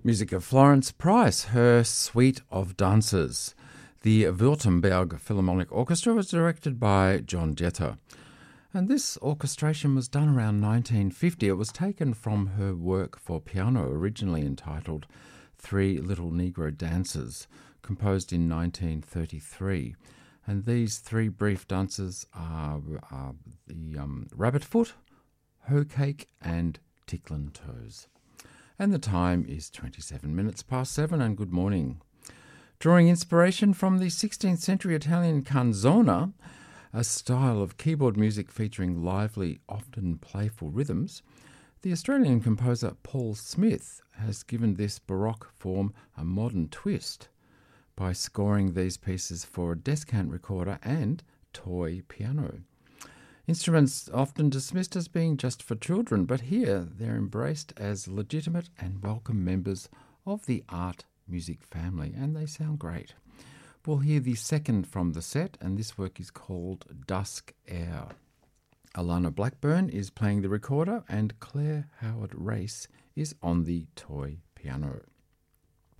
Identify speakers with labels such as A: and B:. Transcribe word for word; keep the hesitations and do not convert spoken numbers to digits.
A: Music of Florence Price, her Suite of Dances. The Württemberg Philharmonic Orchestra was directed by John Jeter. And this orchestration was done around nineteen fifty. It was taken from her work for piano, originally entitled Three Little Negro Dances, composed in nineteen thirty-three. And these three brief dances are, are the um, Rabbit Foot, Hoe Cake, and Ticklin' Toes. And the time is twenty-seven minutes past seven, and good morning. Drawing inspiration from the sixteenth century Italian canzona, a style of keyboard music featuring lively, often playful rhythms, the Australian composer Paul Smith has given this Baroque form a modern twist by scoring these pieces for a descant recorder and toy piano. Instruments often dismissed as being just for children, but here they're embraced as legitimate and welcome members of the art music family, and they sound great. We'll hear the second from the set, and this work is called Dusk Air. Alana Blackburn is playing the recorder, and Claire Howard Race is on the toy piano.